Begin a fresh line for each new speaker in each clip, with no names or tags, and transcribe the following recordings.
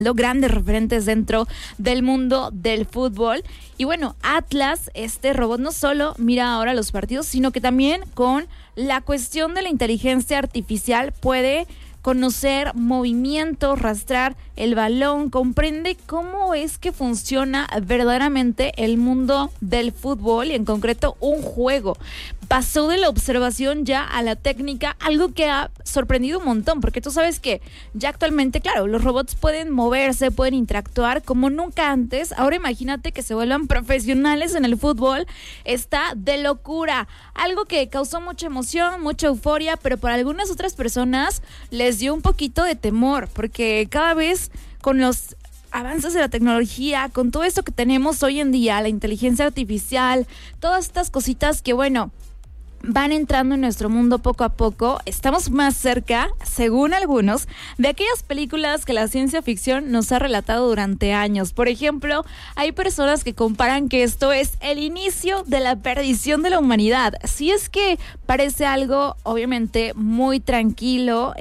grandes referentes dentro del mundo del fútbol. Y bueno, Atlas, este robot no solo mira ahora los partidos, sino que también con la cuestión de la inteligencia artificial puede conocer movimientos, rastrear el balón, comprende cómo es que funciona verdaderamente el mundo del fútbol y en concreto un juego. Pasó de la observación ya a la técnica, algo que ha sorprendido un montón, porque tú sabes que ya actualmente, claro, los robots pueden moverse, pueden interactuar como nunca antes. Ahora imagínate que se vuelvan profesionales en el fútbol, está de locura. Algo que causó mucha emoción, mucha euforia, pero para algunas otras personas les dio un poquito de temor, porque cada vez con los avances de la tecnología, con todo esto que tenemos hoy en día, la inteligencia artificial, todas estas cositas que, bueno, van entrando en nuestro mundo poco a poco, estamos más cerca, según algunos, de aquellas películas que la ciencia ficción nos ha relatado durante años. Por ejemplo, hay personas que comparan que esto es el inicio de la perdición de la humanidad. Si es que parece algo, obviamente, muy tranquilo,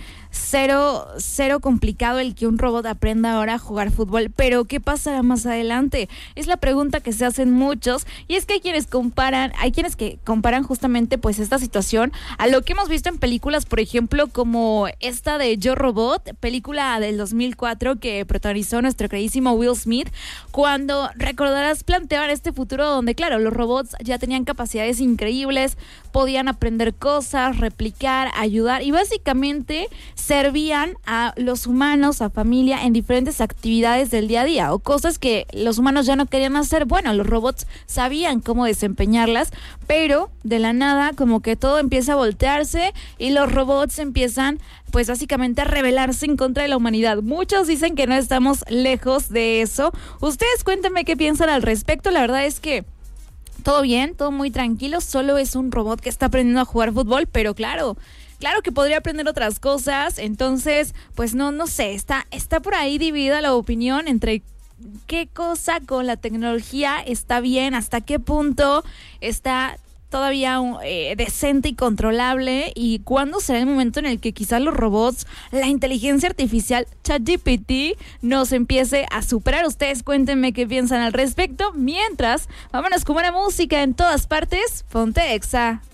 cero complicado el que un robot aprenda ahora a jugar fútbol, pero ¿qué pasará más adelante? Es la pregunta que se hacen muchos, y es que hay quienes que comparan justamente pues esta situación a lo que hemos visto en películas, por ejemplo, como esta de Yo Robot, película del 2004 que protagonizó nuestro queridísimo Will Smith, cuando recordarás planteaban este futuro donde, claro, los robots ya tenían capacidades increíbles, podían aprender cosas, replicar, ayudar y básicamente servían a los humanos, a familia, en diferentes actividades del día a día o cosas que los humanos ya no querían hacer. Bueno, los robots sabían cómo desempeñarlas, pero de la nada como que todo empieza a voltearse y los robots empiezan pues básicamente a rebelarse en contra de la humanidad. Muchos dicen que no estamos lejos de eso. Ustedes cuéntenme qué piensan al respecto. La verdad es que todo bien, todo muy tranquilo, solo es un robot que está aprendiendo a jugar fútbol, pero claro que podría aprender otras cosas. Entonces, pues no sé, está por ahí dividida la opinión entre qué cosa con la tecnología está bien, hasta qué punto está todavía decente y controlable, y cuándo será el momento en el que quizás los robots, la inteligencia artificial, ChatGPT, nos empiece a superar. Ustedes cuéntenme qué piensan al respecto. Mientras, vámonos con buena música en todas partes. Ponte Exa.